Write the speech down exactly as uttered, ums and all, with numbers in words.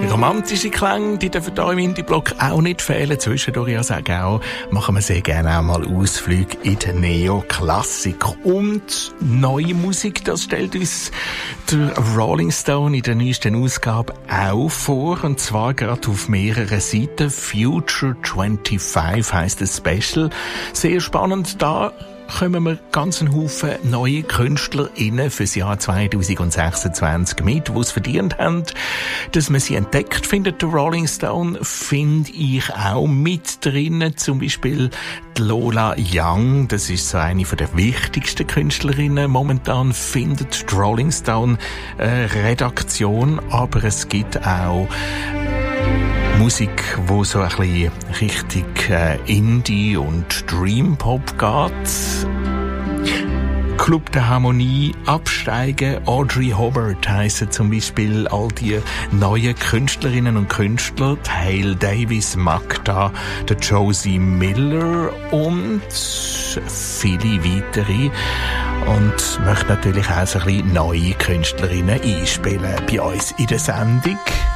Romantische Klänge, die dürfen hier im Indie-Block auch nicht fehlen. Zwischendurch, ja, sage auch, machen wir sehr gerne auch mal Ausflüge in den Neoklassik. Und neue Musik, das stellt uns der Rolling Stone in der neuesten Ausgabe auch vor. Und zwar gerade auf mehreren Seiten. Future fünfundzwanzig heisst das Special. Sehr spannend, da kommen wir ganz einen Haufen neue KünstlerInnen fürs Jahr zwanzig sechsundzwanzig mit, die es verdient haben, dass man sie entdeckt, findet der Rolling Stone, finde ich auch mit drinnen. Zum Beispiel die Lola Young, das ist so eine der wichtigsten Künstlerinnen momentan, findet die Rolling Stone äh, Redaktion, aber es gibt auch Musik, wo so ein bisschen richtig äh, Indie und Dream Pop geht. Club der Harmonie, Absteigen, Audrey Hobart heissen zum Beispiel all die neuen Künstlerinnen und Künstler, Hale Davis, Magda, der Josie Miller und viele weitere. Und möchte natürlich auch so ein bisschen neue Künstlerinnen einspielen bei uns in der Sendung.